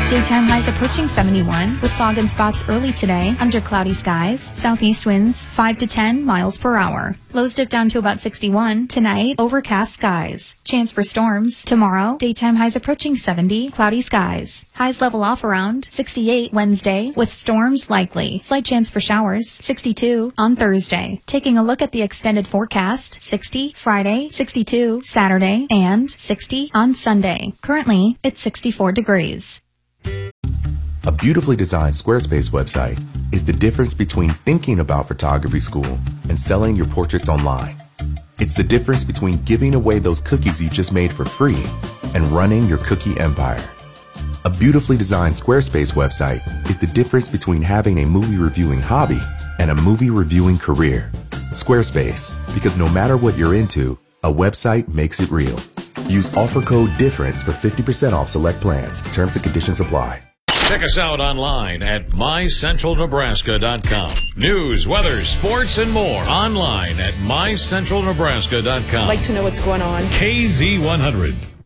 Daytime highs approaching 71 with fog and spots early today under cloudy skies. Southeast winds 5 to 10 miles per hour. Lows dip down to about 61. Tonight, overcast skies. Chance for storms. Tomorrow, daytime highs approaching 70. Cloudy skies. Highs level off around 68 Wednesday with storms likely. Slight chance for showers. 62 on Thursday. Taking a look at the extended forecast. 60 Friday, 62 Saturday, and 60 on Sunday. Currently, it's 64 degrees. A beautifully designed Squarespace website is the difference between thinking about photography school and selling your portraits online. It's the difference between giving away those cookies you just made for free and running your cookie empire. A beautifully designed Squarespace website is the difference between having a movie reviewing hobby and a movie reviewing career. Squarespace, because no matter what you're into, a website makes it real. Use offer code DIFFERENCE for 50% off select plans. Terms and conditions apply. Check us out online at mycentralnebraska.com. News, weather, sports, and more online at mycentralnebraska.com. I'd like to know what's going on. KZ100.